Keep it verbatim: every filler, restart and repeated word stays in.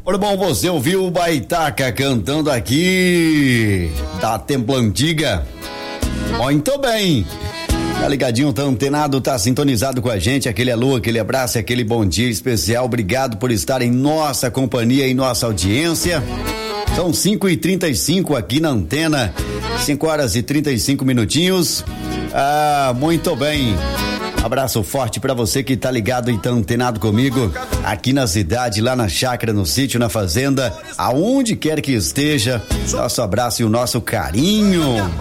Ora, bom, você ouviu o Baitaca cantando aqui da Templo Antiga? Muito bem. Tá ligadinho, tá antenado, tá sintonizado com a gente, aquele alô, aquele abraço, aquele bom dia especial. Obrigado por estar em nossa companhia, em nossa audiência. São cinco e trinta e cinco aqui na antena, cinco horas e trinta e cinco minutinhos. Ah, muito bem. Abraço forte pra você que tá ligado e tá antenado comigo aqui na cidade, lá na chácara, no sítio, na fazenda, aonde quer que esteja. Nosso abraço e o nosso carinho.